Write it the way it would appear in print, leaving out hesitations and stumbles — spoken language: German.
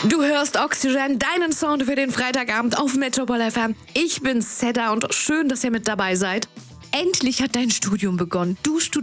Du hörst Oxygen, deinen Sound für den Freitagabend auf Metropol FM. Ich bin Seda und schön, dass ihr mit dabei seid. Endlich hat dein Studium begonnen. Du studierst